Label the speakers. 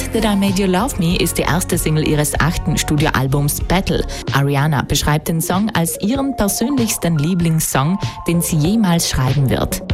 Speaker 1: That I Made You Love Me ist die erste Single ihres 8. Studioalbums Battle. Ariana beschreibt den Song als ihren persönlichsten Lieblingssong, den sie jemals schreiben wird.